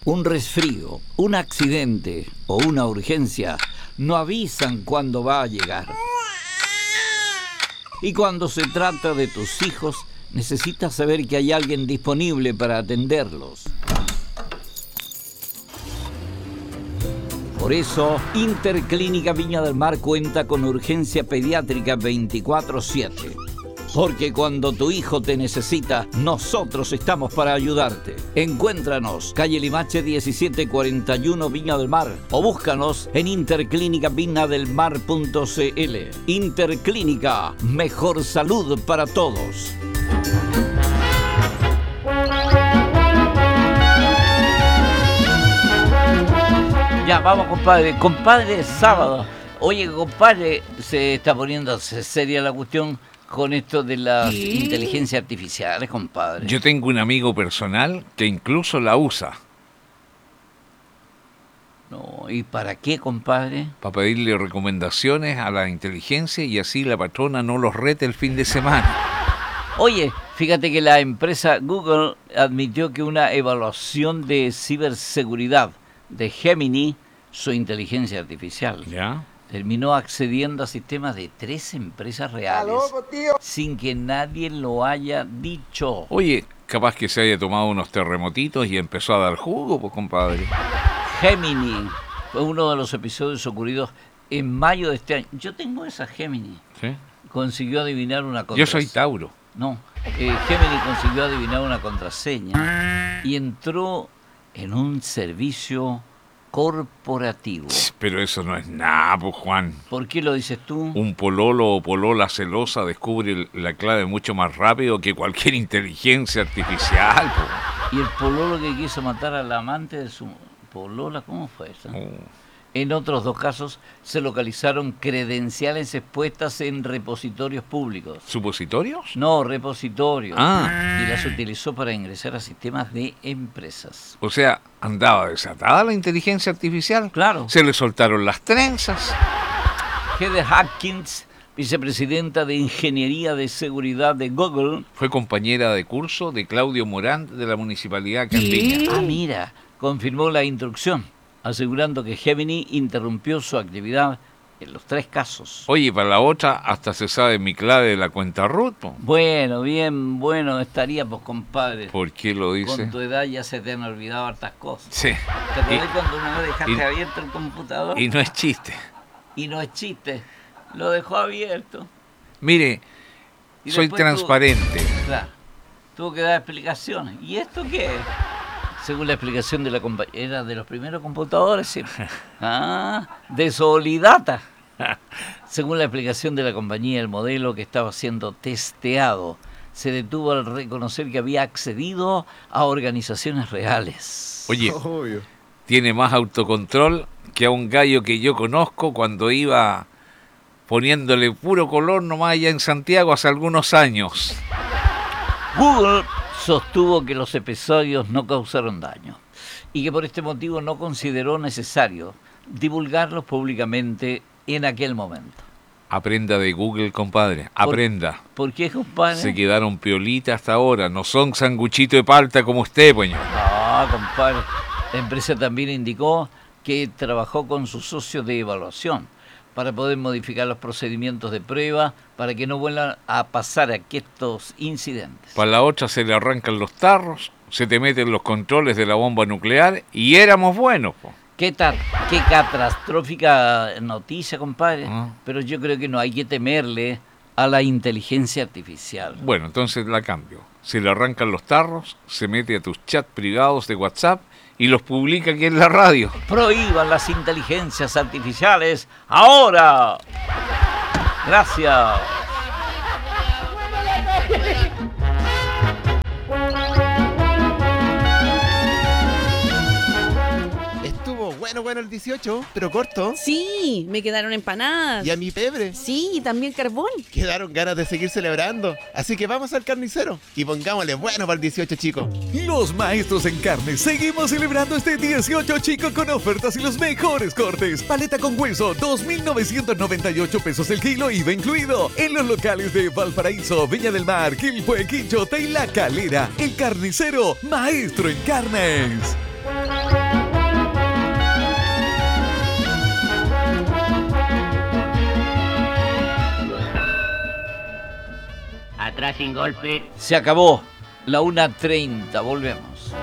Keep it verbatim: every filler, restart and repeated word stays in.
Un resfrío, un accidente o una urgencia no avisan cuándo va a llegar. Y cuando se trata de tus hijos, necesitas saber que hay alguien disponible para atenderlos. Por eso, Interclínica Viña del Mar cuenta con urgencia pediátrica veinticuatro siete. Porque cuando tu hijo te necesita, nosotros estamos para ayudarte. Encuéntranos, calle Limache diecisiete cuarenta y uno, Viña del Mar. O búscanos en interclínica viña del mar punto c l. Interclínica, mejor salud para todos. Ya, vamos, compadre. Compadre, sábado. Oye, compadre, se está poniendo seria la cuestión con esto de las ¿Qué? inteligencias artificiales, compadre. Yo tengo un amigo personal que incluso la usa. No, ¿y para qué, compadre? Para pedirle recomendaciones a la inteligencia y así la patrona no los rete el fin de semana. Oye, fíjate que la empresa Google admitió que una evaluación de ciberseguridad de Gemini, su inteligencia artificial, ¿ya?, terminó accediendo a sistemas de tres empresas reales loco, sin que nadie lo haya dicho. Oye, capaz que se haya tomado unos terremotitos y empezó a dar jugo, pues, compadre. Gemini fue uno de los episodios ocurridos en mayo de este año. Yo tengo esa Gemini. ¿Sí? Consiguió adivinar una contraseña. Yo soy Tauro. No, eh, Gemini consiguió adivinar una contraseña y entró en un servicio corporativo. Pero eso no es nada, pues, Juan. ¿Por qué lo dices tú? Un pololo o polola celosa descubre la clave mucho más rápido que cualquier inteligencia artificial, pues. ¿Y el pololo que quiso matar al amante de su polola, cómo fue eso? Oh. En otros dos casos se localizaron credenciales expuestas en repositorios públicos. ¿Supositorios? No, repositorios. Ah. Y las utilizó para ingresar a sistemas de empresas. O sea, ¿andaba desatada la inteligencia artificial? Claro. Se le soltaron las trenzas. Heather Haskins, vicepresidenta de Ingeniería de Seguridad de Google, fue compañera de curso de Claudio Morán de la Municipalidad Campiña. Ah, mira, confirmó la instrucción, asegurando que Gemini interrumpió su actividad en los tres casos. Oye, para la otra hasta se sabe mi clave de la cuenta root, po. Bueno, bien, bueno, estaría, pues, compadre. ¿Por qué lo dice? Con tu edad ya se te han olvidado hartas cosas. Sí. ¿Te acuerdas cuando una vez dejaste y, abierto el computador? Y no es chiste. Y no es chiste, lo dejó abierto. Mire, soy transparente. Tuvo, claro, tuvo que dar explicaciones. ¿Y esto qué es? Según la explicación de la compañera, de los primeros computadores, ¿sí? Ah, de Solidata. Según la explicación de la compañía, el modelo que estaba siendo testeado se detuvo al reconocer que había accedido a organizaciones reales. Oye, obvio, tiene más autocontrol que a un gallo que yo conozco cuando iba poniéndole puro color nomás allá en Santiago hace algunos años. Google sostuvo que los episodios no causaron daño y que por este motivo no consideró necesario divulgarlos públicamente en aquel momento. Aprenda de Google, compadre, aprenda. ¿Por, ¿por qué, compadre? Se quedaron piolitas hasta ahora, no son sanguchito de palta como usted, pues. No, compadre. La empresa también indicó que trabajó con sus socios de evaluación para poder modificar los procedimientos de prueba para que no vuelvan a pasar estos incidentes. Para la otra se le arrancan los tarros, se te meten los controles de la bomba nuclear y éramos buenos, po. ¿Qué tal? Qué catastrófica noticia, compadre. Ah. Pero yo creo que no hay que temerle a la inteligencia artificial. Bueno, entonces la cambio. Se le arrancan los tarros, se mete a tus chats privados de WhatsApp y los publica aquí en la radio. Prohíban las inteligencias artificiales ahora. Gracias. Bueno, bueno, el dieciocho, pero corto. Sí, me quedaron empanadas. Y a mi pebre. Sí, y también carbón. Quedaron ganas de seguir celebrando. Así que vamos al carnicero y pongámosle bueno para el dieciocho, chicos. Los maestros en carne seguimos celebrando este dieciocho, chico, con ofertas y los mejores cortes. Paleta con hueso, dos mil novecientos noventa y ocho pesos el kilo, I V A incluido. En los locales de Valparaíso, Viña del Mar, Quilpué, Quinchota y La Calera. El carnicero, maestro en carnes. atrás sin golpe. Se acabó. La una treinta. Volvemos.